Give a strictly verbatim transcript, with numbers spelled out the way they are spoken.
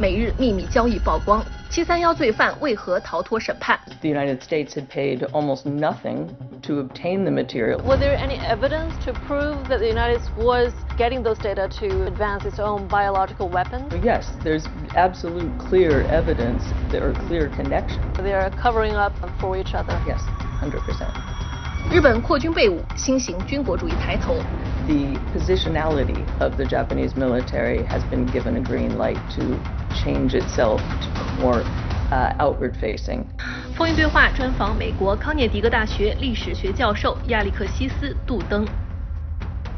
美日秘密交易曝光，七三一罪犯为何逃脱审判 ？The United States had paid almost nothing to obtain the material. Was there any evidence to prove that the United States was getting those data to advance its own biological weapons? Yes, there's absolute clear evidence or clear connection. They are covering up for each other. Yes, one hundred percent. 日本扩军备武，新型军国主义抬头。 The positionality of the Japanese military has been given a green light to change itself to more uh, outward-facing. 风云对话专访美国康涅狄格大学历史学教授亚历克西斯·杜登。